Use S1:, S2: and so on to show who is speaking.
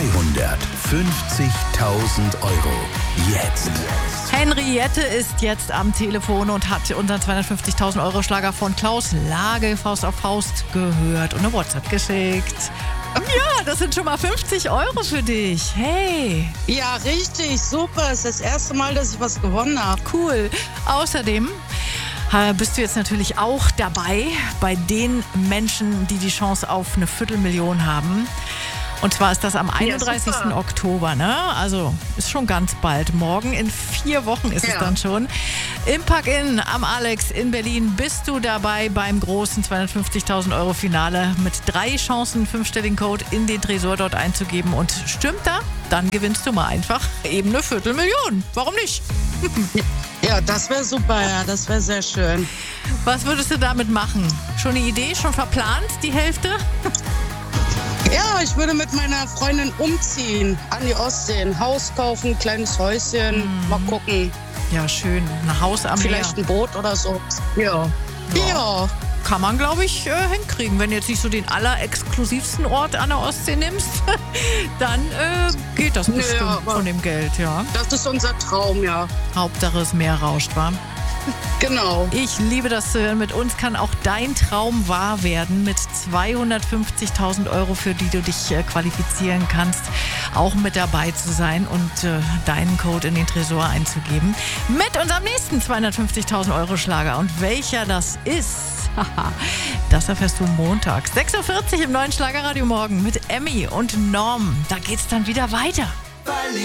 S1: €250.000. Jetzt.
S2: Henriette ist jetzt am Telefon und hat unseren 250.000 € Schlager von Klaus Lage Faust auf Faust gehört und eine WhatsApp geschickt. Ja, das sind schon mal 50 € für dich. Hey.
S3: Ja, richtig, super. Es ist das erste Mal, dass ich was gewonnen habe.
S2: Cool. Außerdem bist du jetzt natürlich auch dabei bei den Menschen, die die Chance auf eine Viertelmillion haben. Und zwar ist das am 31.
S3: super.
S2: Oktober, ne? Also ist schon ganz bald. Morgen in 4 Wochen ist es dann schon. Im Park-In am Alex in Berlin bist du dabei beim großen 250.000 € Finale mit 3 Chancen, 5-stelligen Code in den Tresor dort einzugeben. Und stimmt da? Dann gewinnst du mal einfach eben eine Viertelmillion. Warum nicht?
S3: Ja, das wäre super, ja, das wäre sehr schön.
S2: Was würdest du damit machen? Schon eine Idee? Schon verplant, die Hälfte?
S3: Ja, ich würde mit meiner Freundin umziehen an die Ostsee, ein Haus kaufen, ein kleines Häuschen, mal gucken.
S2: Ja, schön. Ein Haus am
S3: Vielleicht
S2: Meer.
S3: ein Boot oder so. Ja.
S2: Kann man, glaube ich, hinkriegen. Wenn du jetzt nicht so den allerexklusivsten Ort an der Ostsee nimmst, dann geht das bestimmt
S3: aber
S2: von dem Geld, ja.
S3: Das ist unser Traum, ja.
S2: Hauptsache das Meer rauscht, wa?
S3: Genau.
S2: Ich liebe das zu hören. Mit uns kann auch dein Traum wahr werden mit 250.000 €, für die du dich qualifizieren kannst, auch mit dabei zu sein und deinen Code in den Tresor einzugeben. Mit unserem nächsten 250.000 € Schlager. Und welcher das ist, das erfährst du Montag. 6:40 Uhr im neuen Schlagerradio morgen mit Emmy und Norm. Da geht's dann wieder weiter.